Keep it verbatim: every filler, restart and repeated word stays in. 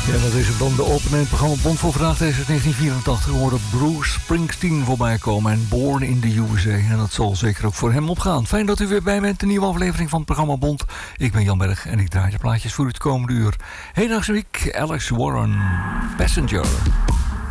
Ja, dat is dan de opening in het programma Bond voor vandaag. Deze is negentien vierentachtig. We hoorden Bruce Springsteen voorbij komen en Born in the U S A. En dat zal zeker ook voor hem opgaan. Fijn dat u weer bij bent. Een nieuwe aflevering van het programma Bond. Ik ben Jan Berg en ik draai de plaatjes voor u het komende uur. Hedendaagse week, Alex Warren, Passenger.